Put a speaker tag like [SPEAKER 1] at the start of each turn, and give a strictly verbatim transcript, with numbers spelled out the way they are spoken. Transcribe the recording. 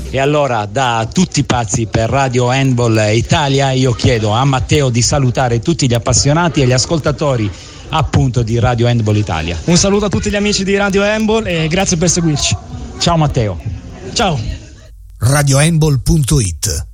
[SPEAKER 1] E allora, da tutti pazzi per Radio Handball Italia, io chiedo a Matteo di salutare tutti gli appassionati e gli ascoltatori appunto di Radio Handball Italia.
[SPEAKER 2] Un saluto a tutti gli amici di Radio Handball e grazie per seguirci.
[SPEAKER 1] Ciao Matteo.
[SPEAKER 2] Ciao.
[SPEAKER 3] radio handball punto it